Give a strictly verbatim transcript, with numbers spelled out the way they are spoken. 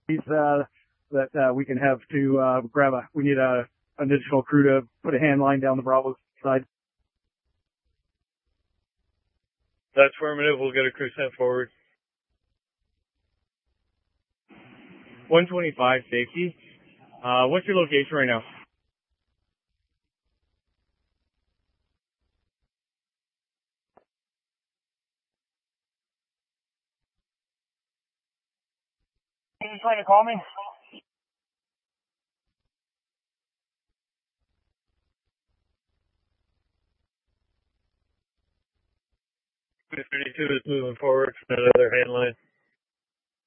uh, that uh, we can have to uh, grab a. We need a an additional crew to put a hand line down the Bravo side. That's affirmative. We'll get a crew sent forward. one twenty-five safety. Uh, what's your location right now? Are you trying to call me? thirty-two is moving forward from another hand line.